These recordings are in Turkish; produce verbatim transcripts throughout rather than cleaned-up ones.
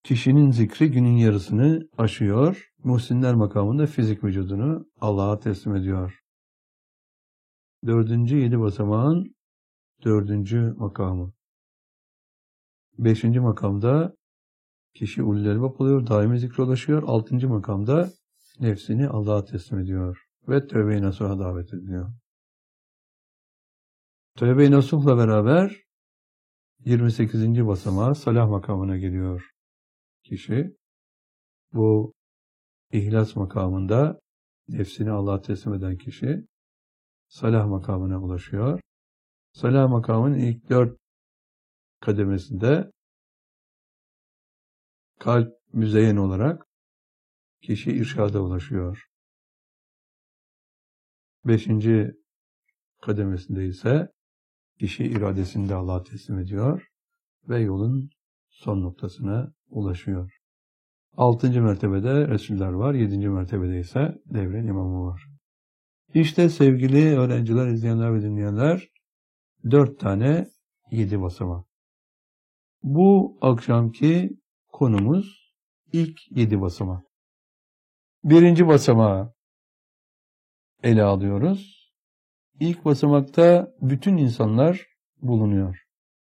Kişinin zikri günün yarısını aşıyor. Muhsinler makamında fizik vücudunu Allah'a teslim ediyor. Dördüncü yedi basamağın dördüncü makamı. Beşinci makamda kişi ulul elbap oluyor, daimi zikre ulaşıyor. Altıncı makamda nefsini Allah'a teslim ediyor ve tövbe-i nasuha davet ediliyor. Tövbe-i nasuhla beraber yirmi sekizinci basamağa salah makamına geliyor kişi. Bu ihlas makamında nefsini Allah'a teslim eden kişi salah makamına ulaşıyor. Salah makamının ilk dört kademesinde kalp müzeyyen olarak kişi irşada ulaşıyor. Beşinci kademesinde ise kişi iradesini de Allah'a teslim ediyor ve yolun son noktasına ulaşıyor. Altıncı mertebede Resuller var, yedinci mertebede ise devrin imamı var. İşte sevgili öğrenciler, izleyenler ve dinleyenler, dört tane yedi basamak. Bu akşamki konumuz ilk yedi basamak. Birinci basamağı ele alıyoruz. İlk basamakta bütün insanlar bulunuyor.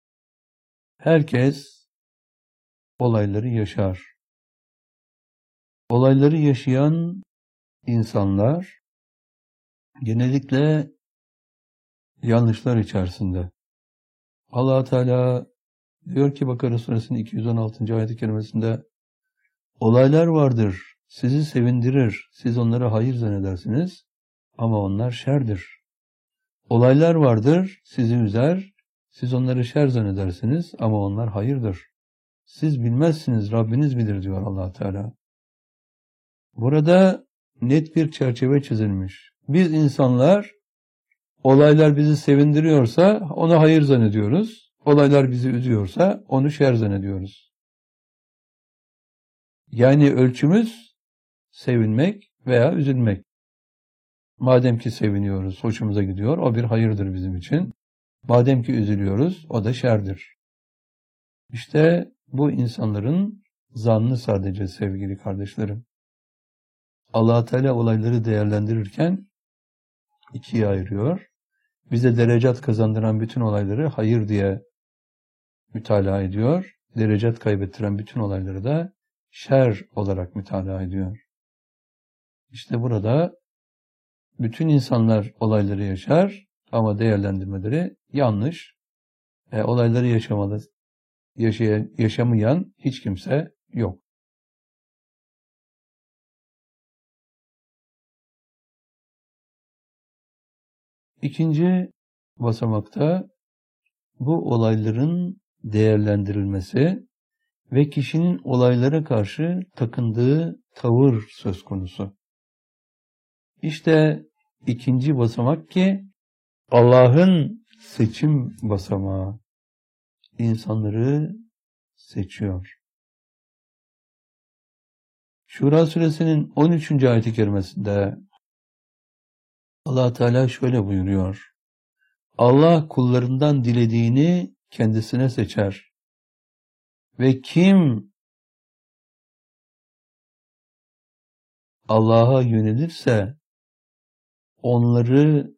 Herkes olayları yaşar. Olayları yaşayan insanlar genellikle yanlışlar içerisinde. Allah Teala diyor ki Bakara Suresinin iki yüz on altıncı ayet-i kerimesinde olaylar vardır, sizi sevindirir, siz onlara hayır zannedersiniz ama onlar şerdir. Olaylar vardır, sizi üzer, siz onları şer zannedersiniz ama onlar hayırdır. Siz bilmezsiniz, Rabbiniz bilir diyor Allah Teala. Burada net bir çerçeve çizilmiş. Biz insanlar olaylar bizi sevindiriyorsa ona hayır zannediyoruz. Olaylar bizi üzüyorsa onu şer zannediyoruz. Yani ölçümüz sevinmek veya üzülmek. Madem ki seviniyoruz, hoşumuza gidiyor, o bir hayırdır bizim için. Madem ki üzülüyoruz, o da şerdir. İşte bu insanların zannı sadece sevgili kardeşlerim. Allah Teala olayları değerlendirirken ikiye ayırıyor. Bize derecat kazandıran bütün olayları hayır diye mütalaa ediyor. Derecat kaybettiren bütün olayları da şer olarak mütalaa ediyor. İşte burada bütün insanlar olayları yaşar ama değerlendirmeleri yanlış. E, olayları yaşamalı, yaşayan, yaşamayan hiç kimse yok. İkinci basamakta bu olayların değerlendirilmesi ve kişinin olaylara karşı takındığı tavır söz konusu. İşte ikinci basamak ki Allah'ın seçim basamağı. İnsanları seçiyor. Şura suresinin on üçüncü ayet-i kerimesinde Allah Teala şöyle buyuruyor. Allah kullarından dilediğini kendisine seçer. Ve kim Allah'a yönelirse onları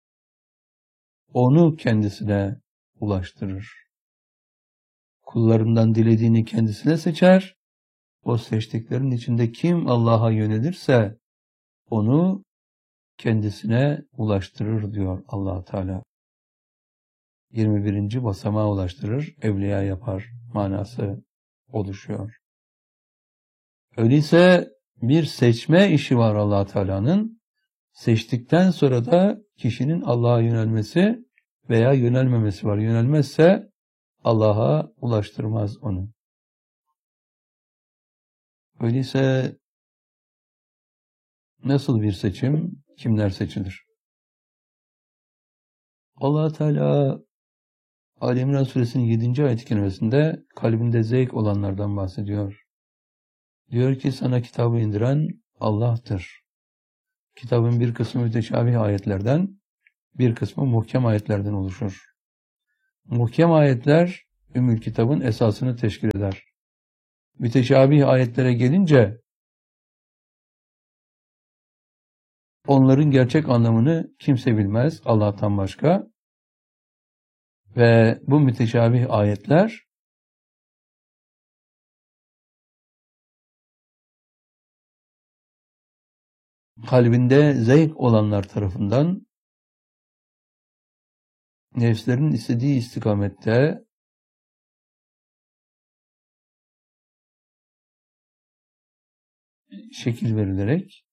onu kendisine ulaştırır. Kullarından dilediğini kendisine seçer. O seçtiklerin içinde kim Allah'a yönelirse onu kendisine ulaştırır diyor Allah Teala. yirmi birinci basamağa ulaştırır, evliya yapar manası oluşuyor. Öyleyse bir seçme işi var Allah Teala'nın. Seçtikten sonra da kişinin Allah'a yönelmesi veya yönelmemesi var. Yönelmezse Allah'a ulaştırmaz onu. Öyleyse nasıl bir seçim? Kimler seçilir? Allah Teala Ali İmran Suresinin yedinci ayet-i kerimesinde kalbinde zevk olanlardan bahsediyor. Diyor ki sana kitabı indiren Allah'tır. Kitabın bir kısmı müteşabih ayetlerden, bir kısmı muhkem ayetlerden oluşur. Muhkem ayetler Ümmül Kitab'ın esasını teşkil eder. Müteşabih ayetlere gelince onların gerçek anlamını kimse bilmez Allah'tan başka. Ve bu müteşabih ayetler kalbinde zevk olanlar tarafından nefslerin istediği istikamette şekil verilerek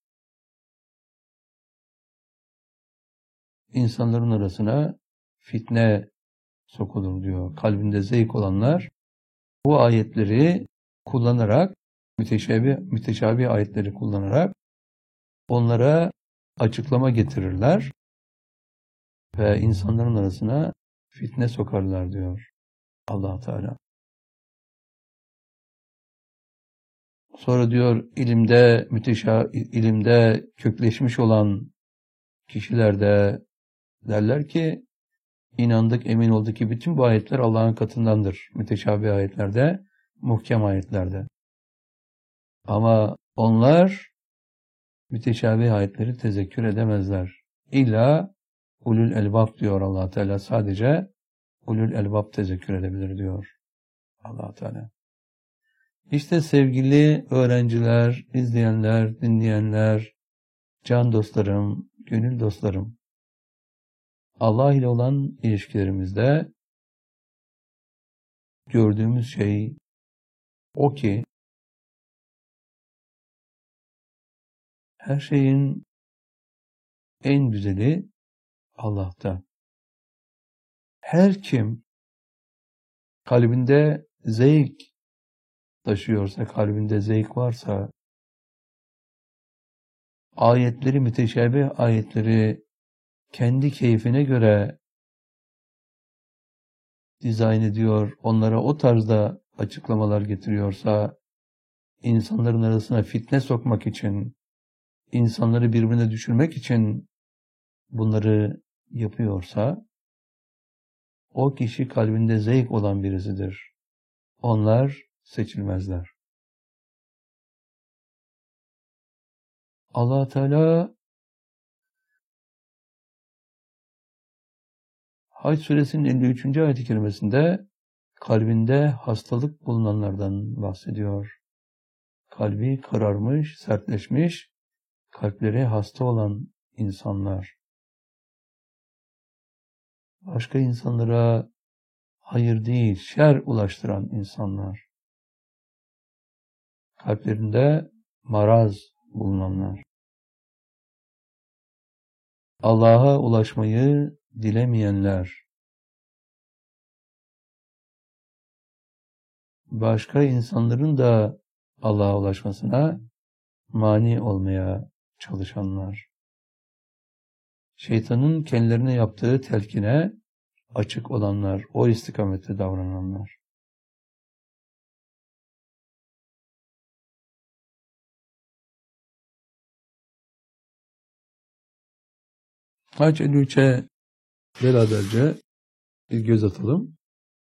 insanların arasına fitne sokulur diyor. Kalbinde zevk olanlar bu ayetleri kullanarak, müteşabih, müteşabih ayetleri kullanarak onlara açıklama getirirler ve insanların arasına fitne sokarlar diyor Allah Teala. Sonra diyor ilimde müteşa ilimde kökleşmiş olan kişiler de derler ki inandık, emin olduk ki bütün bu ayetler Allah'ın katındandır. Müteşabih ayetlerde, muhkem ayetlerde. Ama onlar müteşabih ayetleri tezekkür edemezler. İlla ulul elbab diyor Allah Teala. Sadece ulul elbab tezekkür edebilir diyor Allah Teala. İşte sevgili öğrenciler, izleyenler, dinleyenler, can dostlarım, gönül dostlarım, Allah ile olan ilişkilerimizde gördüğümüz şey o ki her şeyin en güzeli Allah'ta. Her kim kalbinde zevk taşıyorsa, kalbinde zevk varsa, ayetleri, müteşabih ayetleri kendi keyfine göre dizayn ediyor, onlara o tarzda açıklamalar getiriyorsa, insanların arasına fitne sokmak için, insanları birbirine düşürmek için bunları yapıyorsa, o kişi kalbinde zevk olan birisidir. Onlar seçilmezler. Allah Teala Hac suresinin elli üçüncü ayet-i kerimesinde kalbinde hastalık bulunanlardan bahsediyor. Kalbi kararmış, sertleşmiş, kalpleri hasta olan insanlar. Başka insanlara hayır değil, şer ulaştıran insanlar. Kalplerinde maraz bulunanlar. Allah'a ulaşmayı dilemeyenler. Başka insanların da Allah'a ulaşmasına mani olmaya çalışanlar. Şeytanın kendilerine yaptığı telkine açık olanlar, o istikamette davrananlar. Hac elli üçe beraberce bir göz atalım.